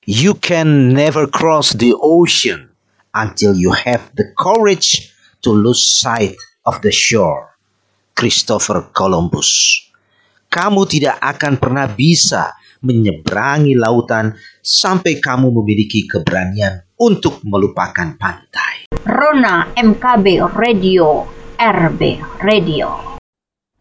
You can never cross the ocean until you have the courage to lose sight of the shore. Christopher Columbus. Kamu tidak akan pernah bisa menyeberangi lautan sampai kamu memiliki keberanian untuk melupakan pantai. Rona MKB Radio, RB Radio.